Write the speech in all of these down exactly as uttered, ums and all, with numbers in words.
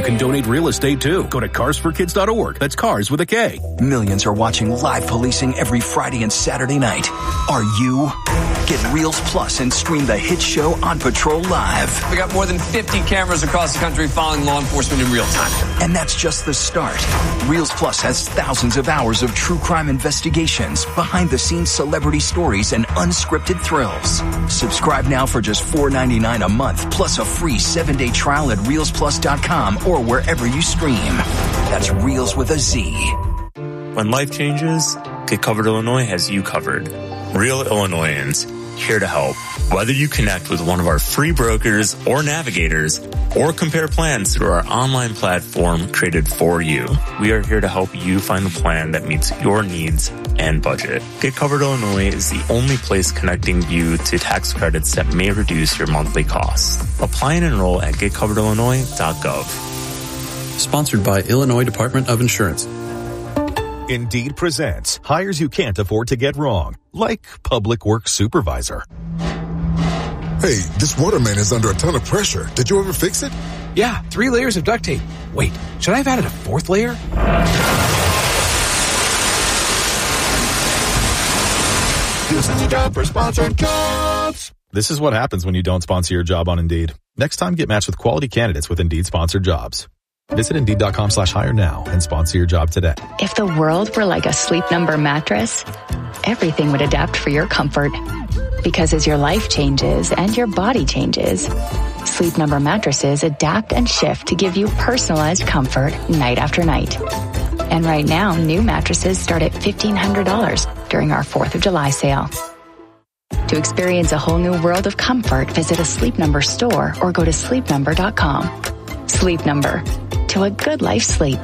can donate real estate too. Go to cars for kids dot org. That's cars with a K. Millions are watching live policing every Friday and Saturday night. Are you? Get Reels Plus and stream the hit show On Patrol live. We got more than fifty cameras across the country following law enforcement in real time. And that's just the start. Reels Plus has thousands of hours of true crime investigations, behind-the-scenes celebrity stories, and unscripted thrills. Subscribe now for just four dollars and ninety-nine cents a month, plus a free seven-day trial at reels plus dot com or wherever you stream. That's Reels with a Z. When life changes, Get Covered Illinois has you covered. Real Illinoisans, here to help. Whether you connect with one of our free brokers or navigators, or compare plans through our online platform created for you, we are here to help you find the plan that meets your needs and budget. Get Covered Illinois is the only place connecting you to tax credits that may reduce your monthly costs. Apply and enroll at get covered illinois dot gov. Sponsored by Illinois Department of Insurance. Indeed presents hires you can't afford to get wrong, like public works supervisor. Hey, this waterman is under a ton of pressure. Did you ever fix it? Yeah, three layers of duct tape. Wait, should I have added a fourth layer? This is a job for sponsored jobs. This is what happens when you don't sponsor your job on Indeed. Next time, get matched with quality candidates with Indeed sponsored jobs. Visit Indeed.com slash hire now and sponsor your job today. If the world were like a Sleep Number mattress, everything would adapt for your comfort. Because as your life changes and your body changes, Sleep Number mattresses adapt and shift to give you personalized comfort night after night. And right now, new mattresses start at fifteen hundred dollars during our fourth of July sale. To experience a whole new world of comfort, visit a Sleep Number store or go to sleep number dot com. Sleep Number. To a good life sleep.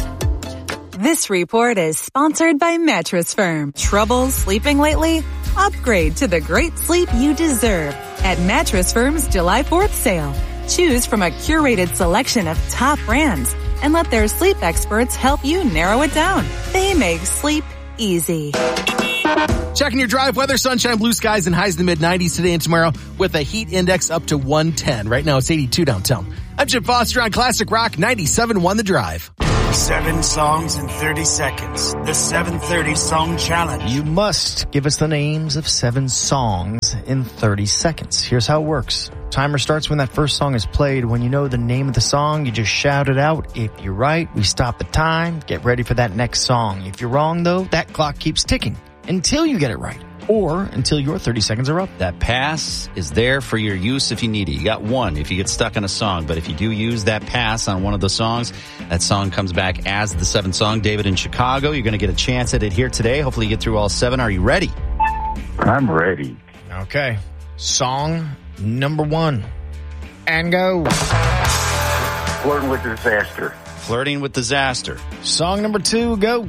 This report is sponsored by Mattress Firm. Trouble sleeping lately? Upgrade to the great sleep you deserve at Mattress Firm's July fourth sale. Choose from a curated selection of top brands and let their sleep experts help you narrow it down. They make sleep easy. Checking your drive weather, sunshine, blue skies, and highs in the mid nineties today and tomorrow with a heat index up to one ten. Right now it's eighty-two downtown. I'm Chip Foster on Classic Rock ninety-seven point one The Drive. Seven songs in thirty seconds. The seven thirty Song Challenge. You must give us the names of seven songs in thirty seconds. Here's how it works. Timer starts when that first song is played. When you know the name of the song, you just shout it out. If you're right, we stop the time. Get ready for that next song. If you're wrong, though, that clock keeps ticking until you get it right, or until your thirty seconds are up. That pass is there for your use if you need it. You got one if you get stuck on a song, but if you do use that pass on one of the songs, that song comes back as the seventh song. David in Chicago, you're going to get a chance at it here today. Hopefully you get through all seven. Are you ready? I'm ready. Okay. Song number one. And go. Flirting with disaster. Flirting with disaster. Song number two, go.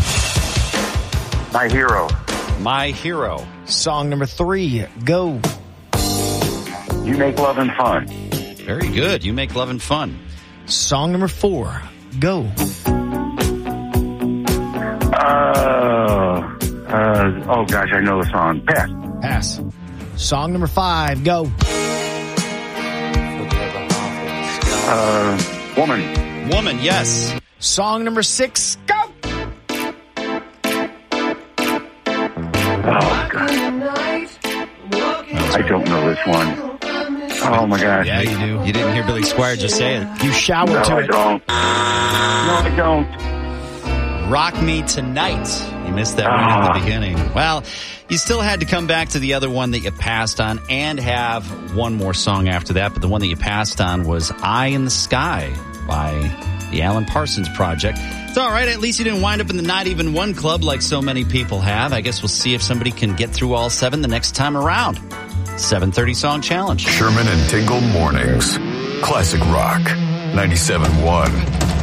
My hero. My hero. Song number three, go. You make love and fun. Very good. You make love and fun. Song number four, go. Uh, uh, oh gosh, I know the song. Pass. Pass. Song number five, go. Uh, woman. Woman, yes. Song number six, go. Oh, God. I don't know this one. Oh, my gosh. Yeah, you do. You didn't hear Billy Squire just say it. You showered no, to I it. Don't. No, I don't. Rock Me Tonight. You missed that one ah. at the beginning. Well, you still had to come back to the other one that you passed on and have one more song after that. But the one that you passed on was Eye in the Sky by the Alan Parsons Project. It's all right. At least you didn't wind up in the Not Even One Club like so many people have. I guess we'll see if somebody can get through all seven the next time around. seven thirty Song Challenge. Sherman and Tingle Mornings. Classic Rock. ninety-seven point one.